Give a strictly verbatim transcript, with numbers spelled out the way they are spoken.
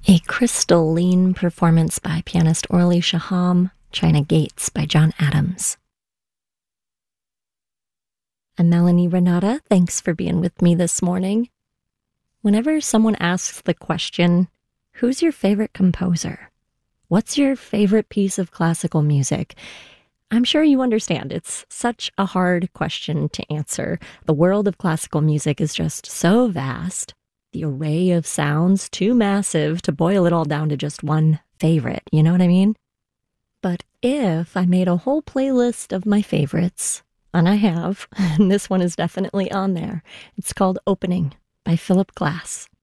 A crystalline performance by pianist Orly Shaham, China Gates by John Adams. I'm Melanie Renata. Thanks for being with me this morning. Whenever someone asks the question, who's your favorite composer? What's your favorite piece of classical music? I'm sure you understand it's such a hard question to answer. The world of classical music is just so vast. The array of sounds too massive to boil it all down to just one favorite, you know what I mean? But if I made a whole playlist of my favorites, and I have, and this one is definitely on there, it's called Opening by Philip Glass.